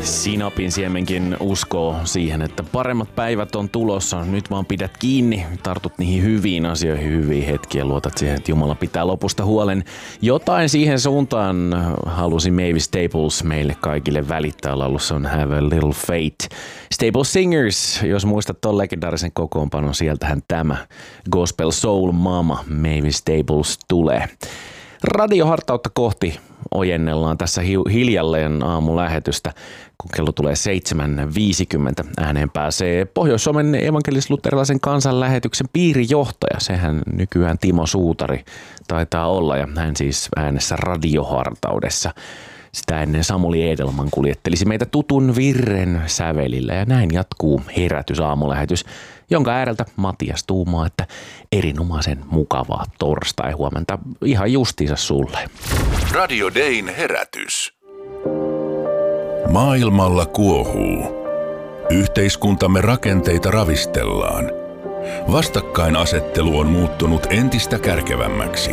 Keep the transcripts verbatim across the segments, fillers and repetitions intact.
Sinapin siemenkin uskoo siihen, että paremmat päivät on tulossa. Nyt vaan pidät kiinni, tartut niihin hyviin asioihin, hyviin hetkiä, luotat siihen, että Jumala pitää lopusta huolen. Jotain siihen suuntaan halusi Mavis Staples meille kaikille välittää. Laulussa on Have a Little Faith. Staples Singers, jos muistat ton legendaarisen kokoonpanon, sieltähän tämä Gospel Soul Mama Mavis Staples tulee. Radiohartautta kohti ojennellaan tässä hiljalleen aamulähetystä, kun kello tulee seitsemän viisikymmentä. Ääneen pääsee Pohjois-Suomen evankelis-luterilaisen kansanlähetyksen piirijohtaja. Sehän nykyään Timo Suutari taitaa olla, ja hän siis äänessä radiohartaudessa. Sitä ennen Samuli Edelman kuljettelisi meitä tutun virren sävelillä, ja näin jatkuu herätysaamulähetys, jonka ääreltä Matias tuumaa, että erinomaisen mukavaa torstai-huomenta ihan justiinsa sulle. Radio Dayn herätys. Maailmalla kuohuu. Yhteiskuntamme rakenteita ravistellaan. Vastakkainasettelu on muuttunut entistä kärkevämmäksi.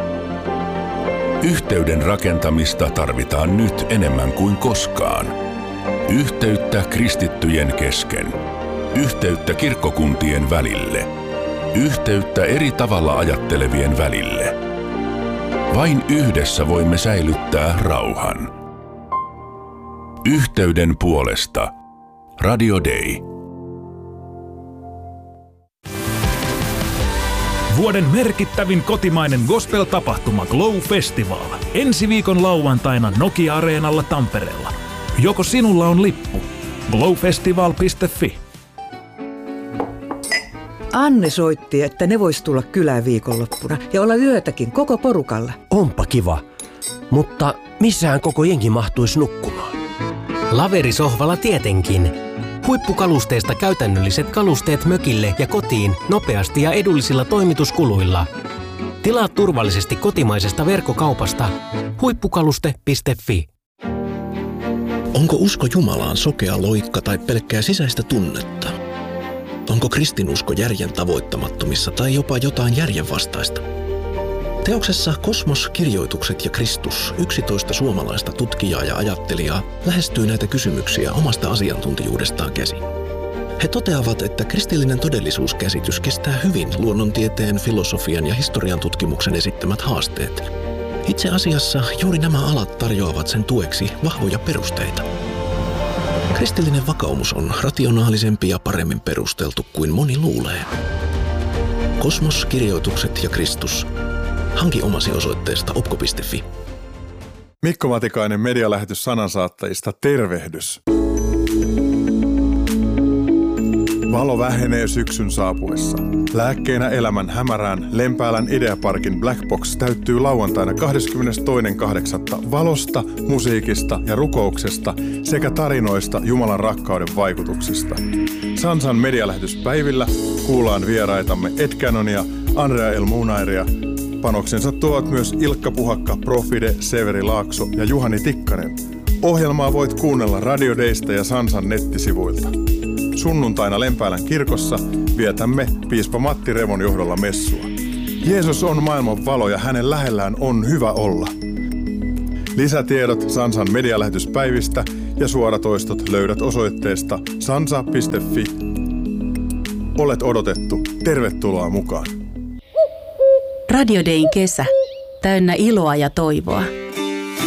Yhteyden rakentamista tarvitaan nyt enemmän kuin koskaan. Yhteyttä kristittyjen kesken. Yhteyttä kirkkokuntien välille. Yhteyttä eri tavalla ajattelevien välille. Vain yhdessä voimme säilyttää rauhan. Yhteyden puolesta. Radio Day. Vuoden merkittävin kotimainen gospel-tapahtuma Glow Festival. Ensi viikon lauantaina Nokia-areenalla Tampereella. Joko sinulla on lippu? glowfestival piste fi. Anne soitti, että ne vois tulla kylään viikonloppuna ja olla yötäkin koko porukalla. Onpa kiva, mutta missään koko jengi mahtuisi nukkumaan? Laverisohvalla tietenkin. Huippukalusteista käytännölliset kalusteet mökille ja kotiin nopeasti ja edullisilla toimituskuluilla. Tilaa turvallisesti kotimaisesta verkkokaupasta huippukaluste piste fi. Onko usko Jumalaan sokea loikka tai pelkkää sisäistä tunnetta? Onko kristinusko järjen tavoittamattomissa tai jopa jotain järjenvastaista? Teoksessa Kosmos, kirjoitukset ja Kristus yksitoista suomalaista tutkijaa ja ajattelijaa lähestyy näitä kysymyksiä omasta asiantuntijuudestaan käsin. He toteavat, että kristillinen todellisuuskäsitys kestää hyvin luonnontieteen, filosofian ja historian tutkimuksen esittämät haasteet. Itse asiassa juuri nämä alat tarjoavat sen tueksi vahvoja perusteita. Kristillinen vakaumus on rationaalisempi ja paremmin perusteltu kuin moni luulee. Kosmos, kirjoitukset ja Kristus. Hanki omasi osoitteesta opko piste fi. Mikko Matikainen medialähetys sanansaattajista, tervehdys. Valo vähenee syksyn saapuessa. Lääkkeenä elämän hämärään Lempäälän Ideaparkin Black Box täyttyy lauantaina kahdeskymmenestoinen kahdeksatta valosta, musiikista ja rukouksesta sekä tarinoista Jumalan rakkauden vaikutuksista. Sansan medialähetyspäivillä kuullaan vieraitamme Ed Cannonia, Andrea El Munairia. Panoksensa tuovat myös Ilkka Puhakka, Profide, Severi Laakso ja Juhani Tikkanen. Ohjelmaa voit kuunnella Radio Daysta ja Sansan nettisivuilta. Sunnuntaina Lempäälän kirkossa vietämme piispa Matti Revon johdolla messua. Jeesus on maailman valo ja hänen lähellään on hyvä olla. Lisätiedot Sansan medialähetyspäivistä ja suoratoistot löydät osoitteesta sansa piste fi. Olet odotettu. Tervetuloa mukaan. Radio Dayn kesä. Täynnä iloa ja toivoa.